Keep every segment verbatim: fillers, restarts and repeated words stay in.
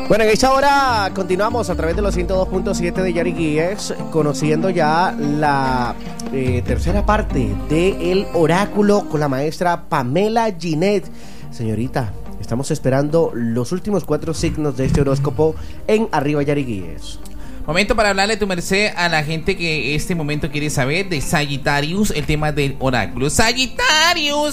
Bueno, en esta hora continuamos a través de los ciento dos punto siete de Yariguíes, conociendo ya la eh, tercera parte del oráculo con la maestra Pamela Ginette. Señorita, estamos esperando los últimos cuatro signos de este horóscopo en Arriba Yariguíes. Momento para hablarle, tu merced, a la gente que este momento quiere saber de Sagitarius, el tema del oráculo. ¡Sagitarius!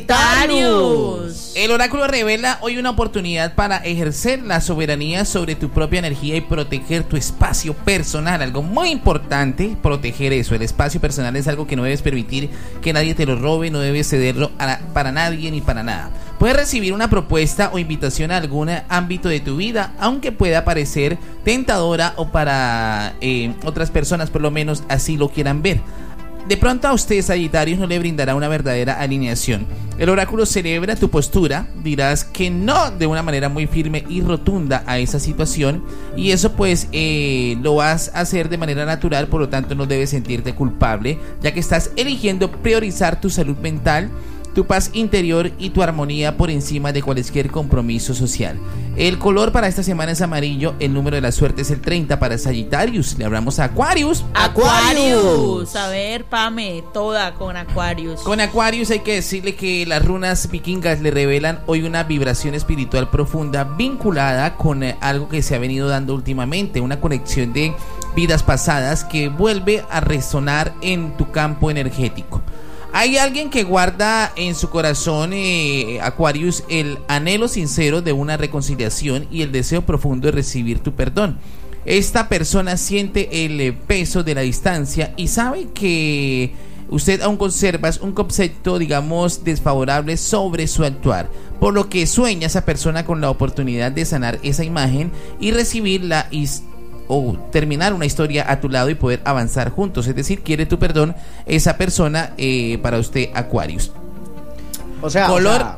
¡Sagitarius! El oráculo revela hoy una oportunidad para ejercer la soberanía sobre tu propia energía y proteger tu espacio personal. Algo muy importante, proteger eso. El espacio personal es algo que no debes permitir que nadie te lo robe, no debes cederlo a la, para nadie ni para nada. Puedes recibir una propuesta o invitación a algún ámbito de tu vida, aunque pueda parecer tentadora o para eh, otras personas, por lo menos así lo quieran ver. De pronto a usted, Sagitarius, no le brindará una verdadera alineación. El oráculo celebra tu postura, dirás que no de una manera muy firme y rotunda a esa situación, y eso pues eh, lo vas a hacer de manera natural, por lo tanto no debes sentirte culpable, ya que estás eligiendo priorizar tu salud mental, tu paz interior y tu armonía por encima de cualquier compromiso social. El color para esta semana es amarillo. El número de la suerte es el treinta para Sagitarius. Le hablamos a Aquarius. Aquarius. A ver, Pame, toda con Aquarius. Con Aquarius hay que decirle que las runas vikingas le revelan hoy una vibración espiritual profunda vinculada con eh, algo que se ha venido dando últimamente, una conexión de vidas pasadas que vuelve a resonar en tu campo energético. Hay alguien que guarda en su corazón, eh, Aquarius, el anhelo sincero de una reconciliación y el deseo profundo de recibir tu perdón. Esta persona siente el peso de la distancia y sabe que usted aún conserva un concepto, digamos, desfavorable sobre su actuar, por lo que sueña esa persona con la oportunidad de sanar esa imagen y recibir la historia o terminar una historia a tu lado y poder avanzar juntos. Es decir, quiere tu perdón esa persona eh, para usted, Aquarius. O sea, color. O sea,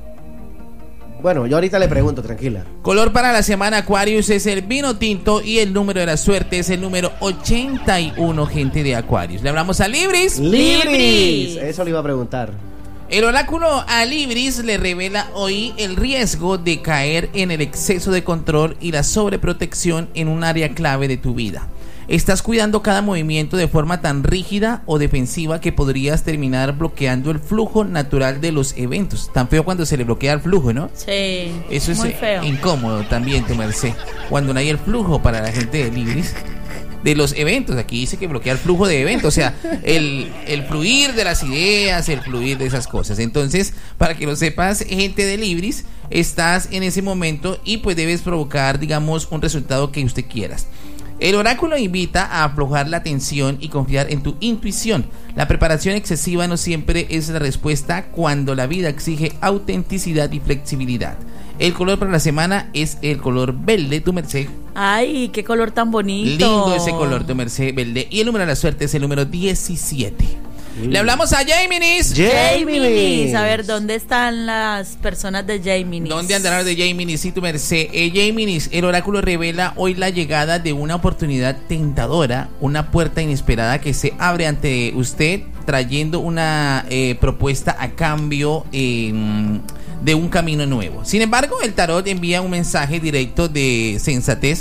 bueno, yo ahorita le pregunto, tranquila. Color para la semana, Aquarius, es el vino tinto y el número de la suerte es el número ochenta y uno, gente de Aquarius. Le hablamos a Libris. Libris. Eso le iba a preguntar. El oráculo a Libris le revela hoy el riesgo de caer en el exceso de control y la sobreprotección en un área clave de tu vida. Estás cuidando cada movimiento de forma tan rígida o defensiva que podrías terminar bloqueando el flujo natural de los eventos. Tan feo cuando se le bloquea el flujo, ¿no? Sí. Eso es muy feo. Incómodo también, tu merced. Cuando no hay el flujo para la gente de Libris de los eventos. Aquí dice que bloquea el flujo de eventos, o sea, el, el fluir de las ideas, el fluir de esas cosas. Entonces, para que lo sepas, gente de Libris, estás en ese momento y pues debes provocar, digamos, un resultado que usted quieras. El oráculo invita a aflojar la tensión y confiar en tu intuición. La preparación excesiva no siempre es la respuesta cuando la vida exige autenticidad y flexibilidad. El color para la semana es el color verde, tu merced. Ay, qué color tan bonito. Lindo ese color, tu merced, verde. Y el número de la suerte es el número diecisiete. Mm. Le hablamos a Géminis. Géminis. A ver, ¿dónde están las personas de Géminis? ¿Dónde andarán de Géminis? Sí, tu merced. Eh, Géminis, el oráculo revela hoy la llegada de una oportunidad tentadora, una puerta inesperada que se abre ante usted, trayendo una eh, propuesta a cambio eh, de un camino nuevo. Sin embargo, el tarot envía un mensaje directo de sensatez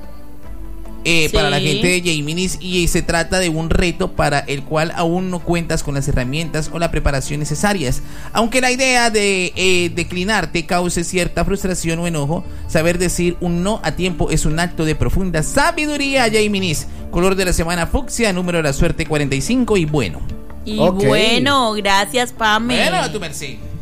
Eh, sí. para la gente de Géminis, y se trata de un reto para el cual aún no cuentas con las herramientas o la preparación necesarias. Aunque la idea de eh, declinarte cause cierta frustración o enojo, saber decir un no a tiempo es un acto de profunda sabiduría, Géminis. Color de la semana fucsia, número de la suerte cuarenta y cinco y bueno. Y okay. Bueno, gracias, Pame. Bueno, a tu merced.